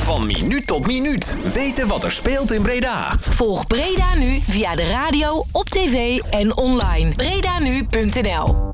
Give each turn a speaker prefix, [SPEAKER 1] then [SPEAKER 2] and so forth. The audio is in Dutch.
[SPEAKER 1] Van minuut tot minuut weten wat er speelt in Breda.
[SPEAKER 2] Volg Breda Nu via de radio, op tv en online. bredanu.nl